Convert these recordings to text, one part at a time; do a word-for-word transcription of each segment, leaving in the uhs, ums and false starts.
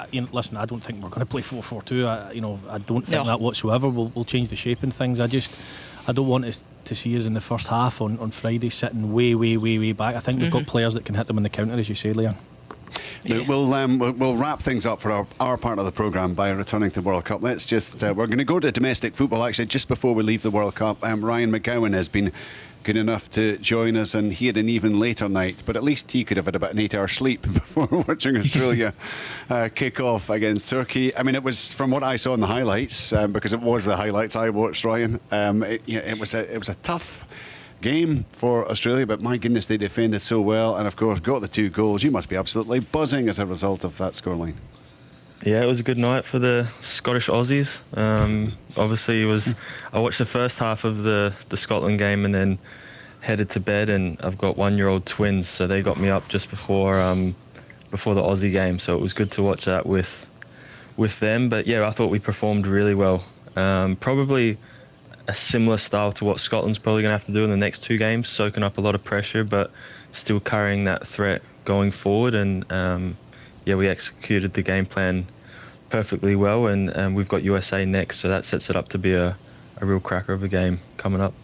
you know, listen, I don't think we're going to play four four two. I, you know, I don't think No. that whatsoever. We'll, we'll change the shape and things. I just, I don't want us to see us in the first half on, on Friday sitting way, way, way, way back. I think we've mm-hmm. got players that can hit them on the counter, as you say, Leon. Yeah. We'll, um, we'll we'll wrap things up for our, our part of the programme by returning to the World Cup. Let's just uh, we're going to go to domestic football actually just before we leave the World Cup. Um, Ryan McGowan has been good enough to join us, and he had an even later night, but at least he could have had about an eight hour sleep before watching Australia uh, kick off against Turkey. I mean, it was, from what I saw in the highlights, um, because it was the highlights I watched, Ryan, um, it, you know, it was a it was a tough game for Australia, but my goodness, they defended so well, and of course got the two goals. You must be absolutely buzzing as a result of that scoreline. Yeah, it was a good night for the Scottish Aussies. Um, obviously, it was. I watched the first half of the, the Scotland game and then headed to bed. And I've got one-year-old twins, so they got me up just before um, before the Aussie game. So it was good to watch that with with them. But yeah, I thought we performed really well. Um, probably a similar style to what Scotland's probably going to have to do in the next two games, soaking up a lot of pressure, but still carrying that threat going forward. And um, yeah, we executed the game plan perfectly well, and, and we've got U S A next, so that sets it up to be a, a real cracker of a game coming up.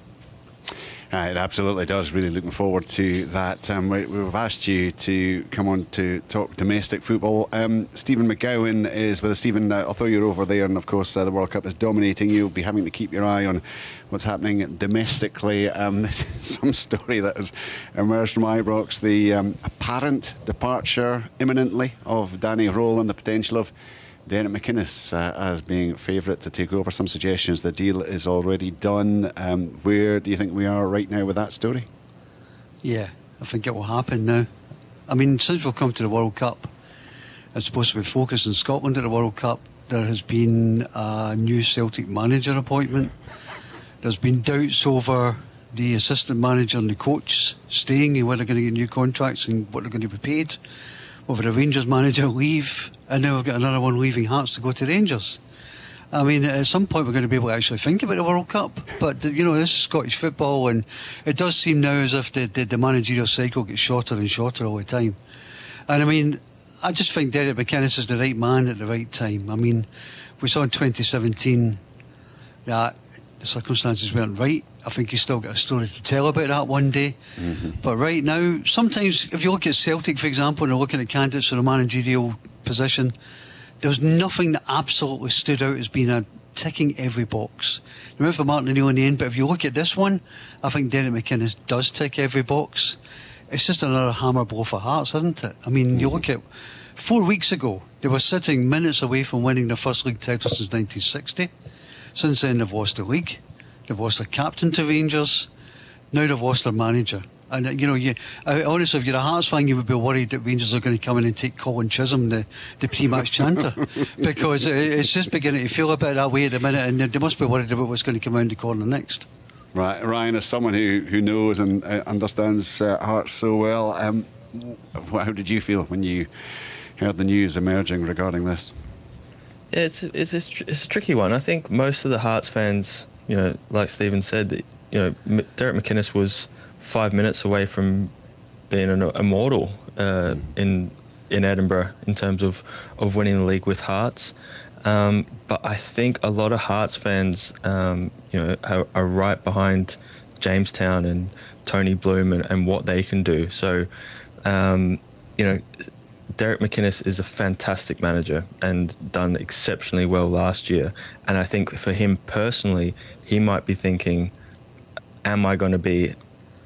Uh, it absolutely does. Really looking forward to that. Um, we, we've asked you to come on to talk domestic football. Um, Stephen McGowan is with us. Stephen, uh, although you're over there, and of course uh, the World Cup is dominating, you'll be having to keep your eye on what's happening domestically. Um, this is some story that has emerged from Ibrox. The um, apparent departure imminently of Danny Rowell and the potential of Derek McInnes uh, as being favourite to take over. Some suggestions the deal is already done. Um, where do you think we are right now with that story? Yeah, I think it will happen now. I mean, since we've come to the World Cup, it's supposed to be focused in Scotland at the World Cup. There has been a new Celtic manager appointment. There's been doubts over the assistant manager and the coach staying and whether they're going to get new contracts and what they're going to be paid. Over the Rangers manager leave, and now we've got another one leaving Hearts to go to Rangers. I mean, at some point we're going to be able to actually think about the World Cup. But, you know, this is Scottish football, and it does seem now as if the, the, the managerial cycle gets shorter and shorter all the time. And I mean, I just think Derek McInnes is the right man at the right time. I mean, we saw in twenty seventeen that the circumstances weren't right. I think he's still got a story to tell about that one day. Mm-hmm. But right now, sometimes if you look at Celtic, for example, and they're looking at candidates for a managerial position, there was nothing that absolutely stood out as being a ticking every box. They went for Martin O'Neill in the end, but if you look at this one, I think Derek McInnes does tick every box. It's just another hammer blow for Hearts, isn't it? I mean, mm-hmm. you look at four weeks ago, they were sitting minutes away from winning their first league title since nineteen sixty. Since then, they've lost the league. They've lost their captain to Rangers. Now they've lost their manager. And, you know, you, I, honestly, if you're a Hearts fan, you would be worried that Rangers are going to come in and take Colin Chisholm, the, the pre-match chanter. Because it, it's just beginning to feel a bit that way at the minute, and they must be worried about what's going to come around the corner next. Right, Ryan, as someone who, who knows and uh, understands uh, Hearts so well, um, how did you feel when you heard the news emerging regarding this? Yeah, it's it's it's, tr- it's a tricky one. I think most of the Hearts fans, you know, like Stephen said, that, you know, M- Derek McInnes was five minutes away from being an immortal uh, in in Edinburgh in terms of, of winning the league with Hearts. Um, but I think a lot of Hearts fans, um, you know, are, are right behind Jamestown and Tony Bloom and, and what they can do. So, um, you know, Derek McInnes is a fantastic manager and done exceptionally well last year. And I think for him personally, he might be thinking, am I going to be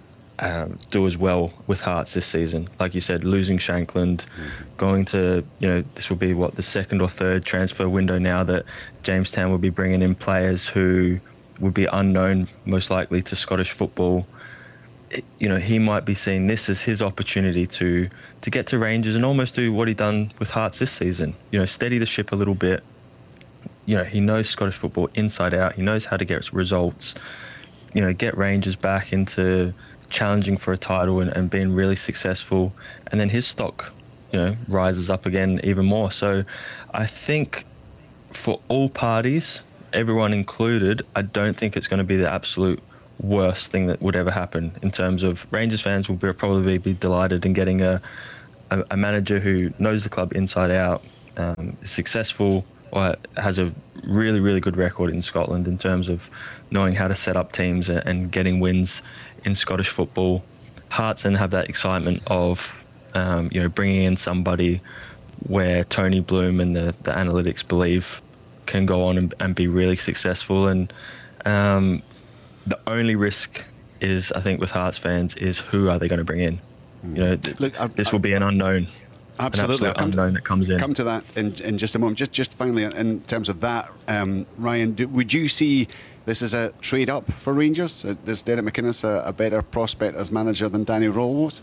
um, do as well with Hearts this season? Like you said, losing Shankland, mm-hmm. going to, you know, this will be what, the second or third transfer window now that Jamestown will be bringing in players who would be unknown most likely to Scottish football. It, you know, he might be seeing this as his opportunity to to get to Rangers and almost do what he done with Hearts this season. You know, steady the ship a little bit. You know, he knows Scottish football inside out. He knows how to get results. You know, get Rangers back into challenging for a title and, and being really successful. And then his stock, you know, rises up again even more. So I think for all parties, everyone included, I don't think it's going to be the absolute worst thing that would ever happen. In terms of Rangers fans will be, probably be delighted in getting a, a, a manager who knows the club inside out, um, is successful or has a really, really good record in Scotland in terms of knowing how to set up teams and getting wins in Scottish football. Hearts then have that excitement of, um, you know, bringing in somebody where Tony Bloom and the, the analytics believe can go on and, and be really successful. And um, the only risk is, I think, with Hearts fans, is who are they going to bring in? You know, th- Look, I, this I, will be an unknown. Absolutely, an absolute unknown that comes in. Come to that in, in just a moment. Just, just finally, in terms of that, um, Ryan, do, would you see this as a trade up for Rangers? Is Derek McInnes a, a better prospect as manager than Danny Rowell was?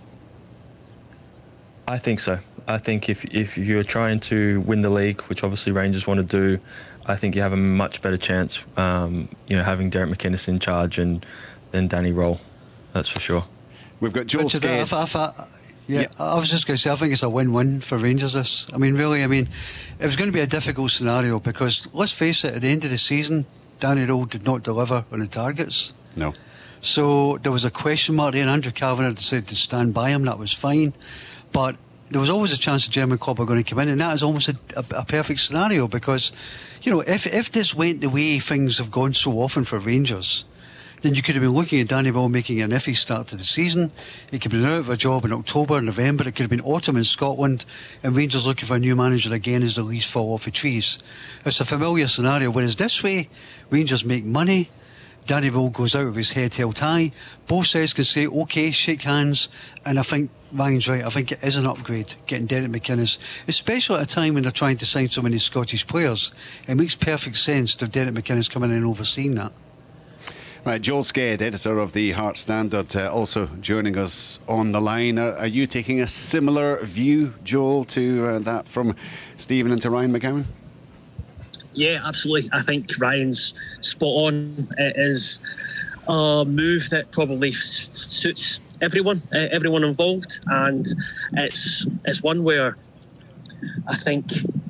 I think so. I think if if you're trying to win the league, which obviously Rangers want to do, I think you have a much better chance, um, you know, having Derek McInnes in charge and than Danny Rowell. That's for sure. We've got Joel Richard, Sked. if- if I- Yeah, Yeah. I was just going to say, I think it's a win-win for Rangers, this. I mean, really, I mean, it was going to be a difficult scenario because, let's face it, at the end of the season, Danny Rowell did not deliver on the targets. No. So there was a question mark there, and Andrew Kavanagh decided to stand by him. That was fine. But there was always a chance the German club were going to come in, and that is almost a, a, a perfect scenario because, you know, if, if this went the way things have gone so often for Rangers, then you could have been looking at Danny Rowell making an iffy start to the season. He could have been out of a job in October, November. It could have been autumn in Scotland, and Rangers looking for a new manager again as the leaves fall off the trees. It's a familiar scenario, whereas this way, Rangers make money. Danny Rowell goes out with his head held high. Both sides can say, OK, shake hands. And I think Ryan's right. I think it is an upgrade getting Derek McInnes, especially at a time when they're trying to sign so many Scottish players. It makes perfect sense to have Derek McInnes coming in and overseeing that. Right, Joel Sked, editor of the Hearts Standard, uh, also joining us on the line. Are, are you taking a similar view, Joel, to uh, that from Stephen and to Ryan McGowan? Yeah, absolutely. I think Ryan's spot on. It is a move that probably s- suits everyone, uh, everyone involved, and it's it's one where I think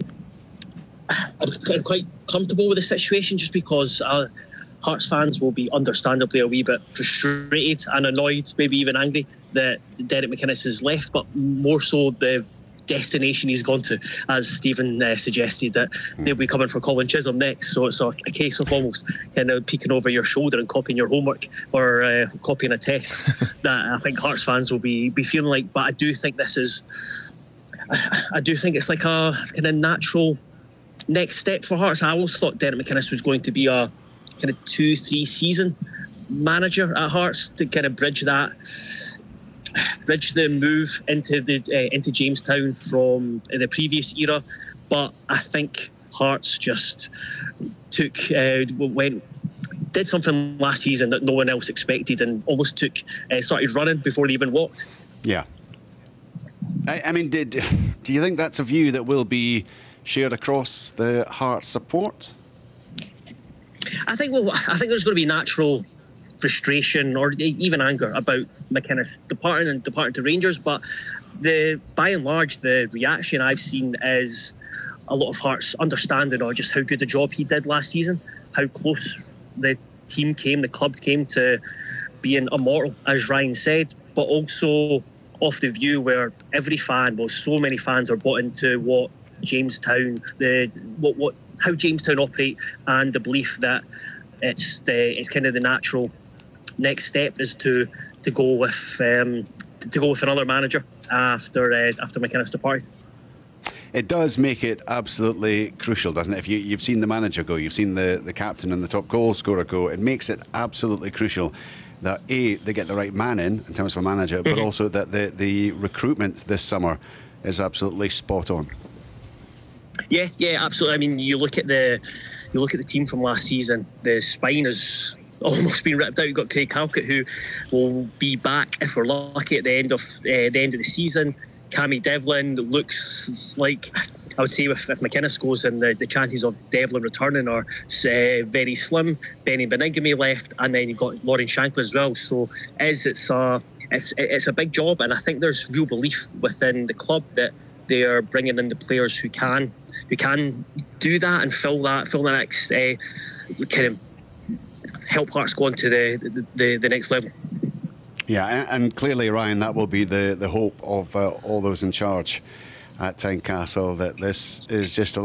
I'm quite comfortable with the situation, just because uh, Hearts fans will be understandably a wee bit frustrated and annoyed, maybe even angry that Derek McInnes has left, but more so the destination he's gone to, as Stephen uh, suggested, that they'll be coming for Colin Chisholm next. So it's a, a case of almost kind of peeking over your shoulder and copying your homework or uh, copying a test that I think Hearts fans will be be feeling like. But I do think this is, I, I do think it's like a kind of natural next step for Hearts. I always thought Derek McInnes was going to be a kind of two, three season manager at Hearts to kind of bridge that. bridge the move into the uh, into Jamestown from the previous era, but I think Hearts just took uh, went did something last season that no one else expected, and almost took uh, started running before they even walked. Yeah. I, I mean, did do you think that's a view that will be shared across the Hearts support? I think well, I think there's going to be natural frustration or even anger about McInnes departing and departing to Rangers, but the by and large the reaction I've seen is a lot of Hearts understanding of just how good a job he did last season, how close the team came, the club came to being immortal, as Ryan said, but also off the view where every fan, well, so many fans are bought into what Jamestown, the what what how Jamestown operate, and the belief that it's the it's kind of the natural next step is to to go with um, to go with another manager after uh, after McInnes departed. It does make it absolutely crucial, doesn't it? If you, you've seen the manager go, you've seen the, the captain and the top goal scorer go, it makes it absolutely crucial that A, they get the right man in, in terms of a manager, mm-hmm. but also that the, the recruitment this summer is absolutely spot on. Yeah, yeah, absolutely. I mean, you look at the you look at the team from last season, the spine has almost been ripped out. You've got Craig Halkett, who will be back if we're lucky at the end of uh, the end of the season. Cammy Devlin looks like, I would say, if, if McInnes goes, and the, the chances of Devlin returning are uh, very slim. Benny Benigamy left, and then you've got Lauren Shankland as well. So as it's a it's it's a big job, and I think there's real belief within the club that they are bringing in the players who can who can do that and fill that fill the next uh, kind of help Hearts go on to the, the the next level. Yeah, and clearly, Ryan, that will be the, the hope of uh, all those in charge at Tynecastle that this is just a